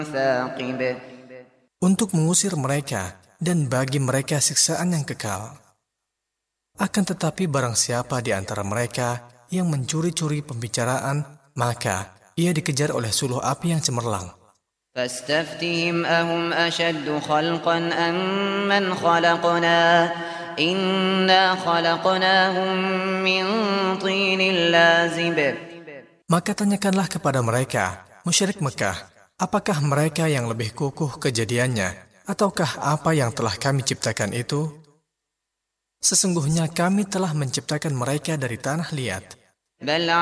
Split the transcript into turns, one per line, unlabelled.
ثاقب
untuk mengusir mereka dan bagi mereka siksaan yang kekal. Akan tetapi barang siapa di antara mereka yang mencuri-curi pembicaraan, maka ia dikejar oleh suluh api yang cemerlang.
فاستفتهم أهم أشد خلقا أم من خلقنا إنا خلقناهم من طين لازب.
Maka tanyakanlah kepada mereka, musyrik Mekah, apakah mereka yang lebih kukuh kejadiannya, ataukah apa yang telah kami ciptakan itu? Sesungguhnya kami telah menciptakan mereka dari tanah liat.
بل